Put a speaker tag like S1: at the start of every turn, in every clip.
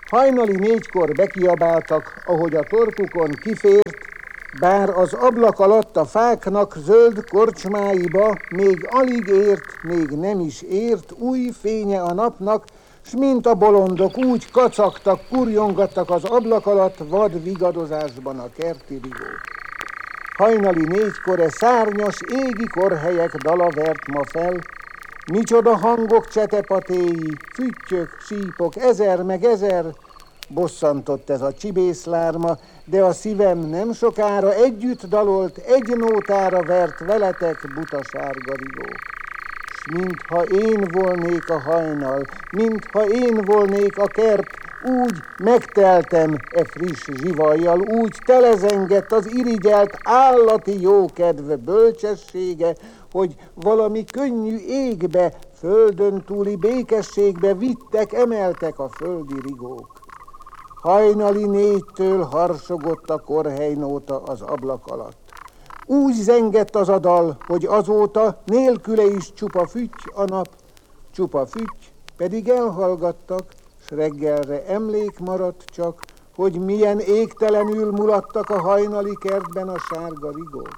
S1: Hajnali 4-kor bekiabáltak, ahogy a torkukon kifért, bár az ablak alatt a fáknak zöld korcsmáiba még alig ért, még nem is ért új fénye a napnak, s mint a bolondok úgy kacagtak, kurjongattak az ablak alatt vad vigadozásban a kerti rigók. Hajnali 4-kor szárnyas égi korhelyek dala vert ma fel, micsoda hangok csetepatéi, füttyök, sípok, ezer meg ezer, bosszantott ez a csibészlárma, de a szívem nem sokára együtt dalolt, egy nótára vert veletek butasárga rigók. S mintha én volnék a hajnal, mintha én volnék a kert, úgy megteltem friss zsivajjal, úgy telezengett az irigyelt állati jókedv bölcsessége, hogy valami könnyű égbe, földön túli békességbe vittek, emeltek a földi rigók. Hajnali 4-től harsogott a korhelynóta az ablak alatt. Úgy zengett az a dal, hogy azóta nélküle is csupa fütty a nap, csupa fütty, pedig elhallgattak, s reggelre emlék maradt csak, hogy milyen égtelenül mulattak a hajnali kertben a sárga rigók.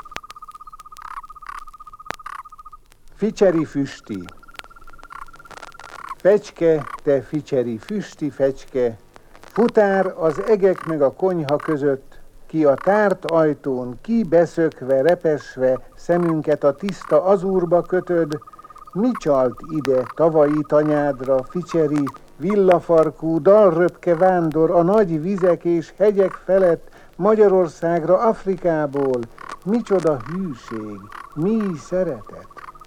S1: Ficseri füsti. Fecske, te ficseri füsti fecske, futár az egek meg a konyha között, ki a tárt ajtón, ki beszökve, repesve, szemünket a tiszta azúrba kötöd, mi csalt ide tavalyi tanyádra, ficseri, villafarkú, dalröpke vándor a nagy vizek és hegyek felett, Magyarországra, Afrikából, micsoda hűség, mi szeretet.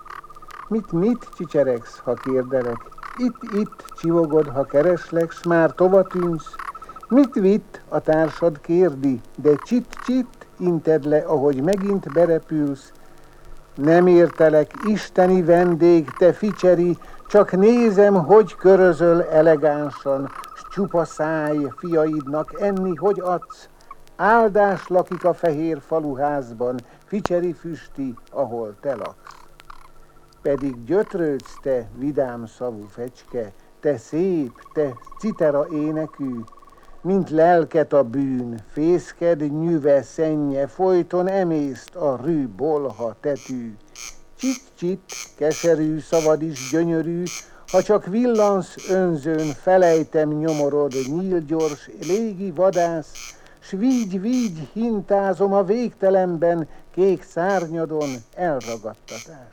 S1: Mit csicseregsz, ha kérdelek? Itt csivogod, ha kereslek, s már tova tűnsz. Mit vitt, a társad kérdi, de csit inted le, ahogy megint berepülsz. Nem értelek, isteni vendég, te ficseri, csak nézem, hogy körözöl elegánsan, s csupa száj fiaidnak enni, hogy adsz. Áldás lakik a fehér faluházban, ficseri füsti, ahol te laksz. Pedig gyötrődsz, te vidám szavú fecske, te szép, te citera énekű, mint lelket a bűn, fészked nyüve, szennye, folyton emészt a rű bolha tetű. Csit, keserű szavad is gyönyörű, ha csak villansz önzőn, felejtem nyomorod, nyílgyors, légi vadász, s vígy hintázom a végtelenben, kék szárnyadon elragadtatás.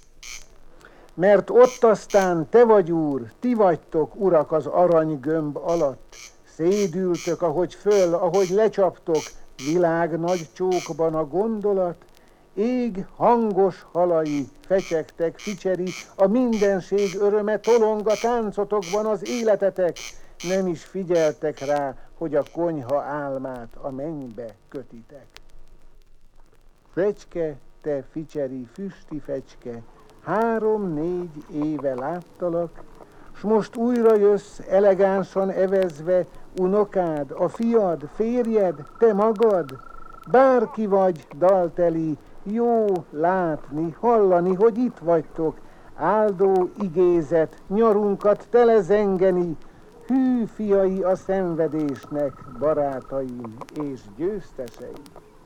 S1: Mert ott aztán te vagy úr, ti vagytok urak az aranygömb alatt, szédültök, ahogy föl, ahogy lecsaptok, világ nagy csókban a gondolat, ég hangos halai, fecsegtek, ficseri, a mindenség öröme tolong a táncotokban az életetek, nem is figyeltek rá, hogy a konyha álmát a mennybe kötitek. Fecske, te ficseri, füsti fecske, 3-4 éve láttalak, s most újra jössz elegánsan evezve, unokád, a fiad, férjed, te magad, bárki vagy dalteli, jó látni, hallani, hogy itt vagytok, áldó igézet, nyarunkat telezengeni, hű fiai a szenvedésnek, barátaim és győzteseim.